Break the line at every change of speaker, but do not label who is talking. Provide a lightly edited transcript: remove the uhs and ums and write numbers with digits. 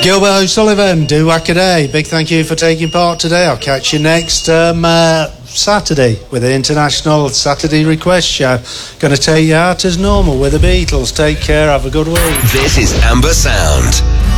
Gilbert O'Sullivan, do whack a day. Big thank you for taking part today. I'll catch you next Saturday with the International Saturday Request Show. Going to take you out as normal with the Beatles. Take care, have a good week.
This is Amber Sound.